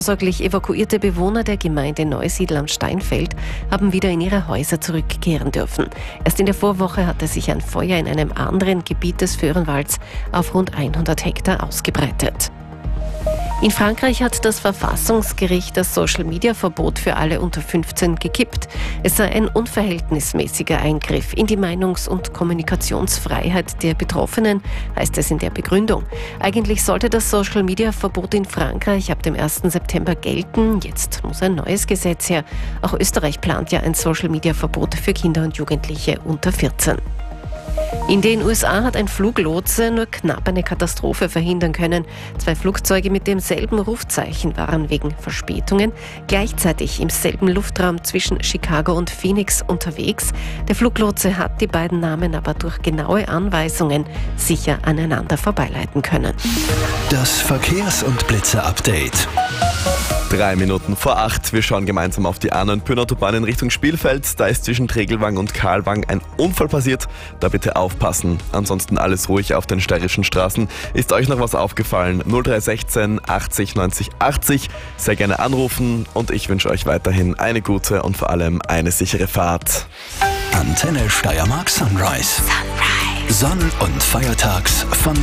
Sorglich evakuierte Bewohner der Gemeinde Neusiedl am Steinfeld haben wieder in ihre Häuser zurückkehren dürfen. Erst in der Vorwoche hatte sich ein Feuer in einem anderen Gebiet des Föhrenwalds auf rund 100 Hektar ausgebreitet. In Frankreich hat das Verfassungsgericht das Social-Media-Verbot für alle unter 15 gekippt. Es sei ein unverhältnismäßiger Eingriff in die Meinungs- und Kommunikationsfreiheit der Betroffenen, heißt es in der Begründung. Eigentlich sollte das Social-Media-Verbot in Frankreich ab dem 1. September gelten. Jetzt muss ein neues Gesetz her. Auch Österreich plant ja ein Social-Media-Verbot für Kinder und Jugendliche unter 14. In den USA hat ein Fluglotse nur knapp eine Katastrophe verhindern können. 2 Flugzeuge mit demselben Rufzeichen waren wegen Verspätungen gleichzeitig im selben Luftraum zwischen Chicago und Phoenix unterwegs. Der Fluglotse hat die beiden Namen aber durch genaue Anweisungen sicher aneinander vorbeileiten können. Das Verkehrs- und Blitze-Update. 3 Minuten vor 8. Wir schauen gemeinsam auf die A9-Pyrn-Autobahn in Richtung Spielfeld. Da ist zwischen Tregelwang und Karlwang ein Unfall passiert. Da bitte aufpassen. Ansonsten alles ruhig auf den steirischen Straßen. Ist euch noch was aufgefallen? 0316 80 90 80. Sehr gerne anrufen und ich wünsche euch weiterhin eine gute und vor allem eine sichere Fahrt. Antenne Steiermark Sunrise. Sonn- und feiertags von